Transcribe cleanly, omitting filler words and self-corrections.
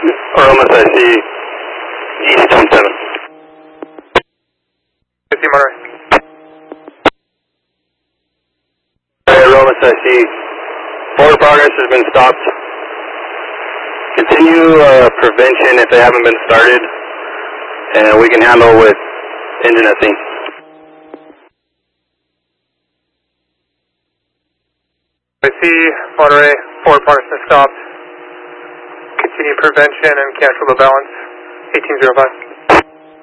Aromas, I see East 17. I see Monterey. Aromas, I see forward progress has been stopped. Continue prevention if they haven't been started, and we can handle with engine at scene. I see Monterey, forward progress has stopped. Continue prevention and cancel the balance, 1805.